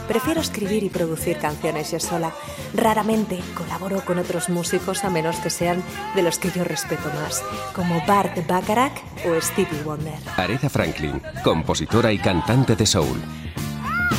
Prefiero escribir y producir canciones yo sola. Raramente colaboro con otros músicos a menos que sean de los que yo respeto más, como Burt Bacharach o Stevie Wonder. Aretha Franklin, compositora y cantante de soul.